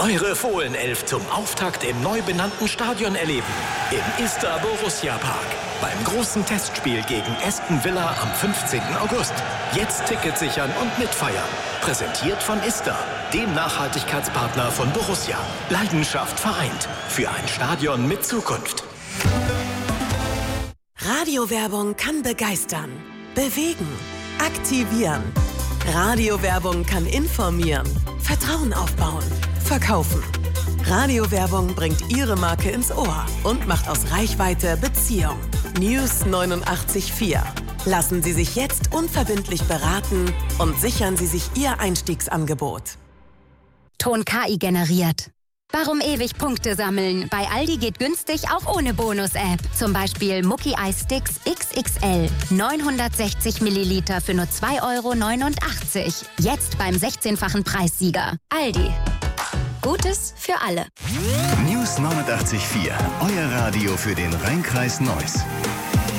Eure Fohlenelf zum Auftakt im neu benannten Stadion erleben. Im Ista Borussia Park. Beim großen Testspiel gegen Aston Villa am 15. August. Jetzt Ticket sichern und mitfeiern. Präsentiert von Ista, dem Nachhaltigkeitspartner von Borussia. Leidenschaft vereint. Für ein Stadion mit Zukunft. Radiowerbung kann begeistern, bewegen, aktivieren. Radiowerbung kann informieren, Vertrauen aufbauen, verkaufen. Radiowerbung bringt Ihre Marke ins Ohr und macht aus Reichweite Beziehung. News 89.4. Lassen Sie sich jetzt unverbindlich beraten und sichern Sie sich Ihr Einstiegsangebot. Ton KI generiert. Warum ewig Punkte sammeln? Bei Aldi geht günstig auch ohne Bonus-App. Zum Beispiel Mucki Eis-Sticks XXL. 960 Milliliter für nur 2,89 €. Jetzt beim 16-fachen Preissieger. Aldi. Gutes für alle. News 89.4. Euer Radio für den Rhein-Kreis Neuss.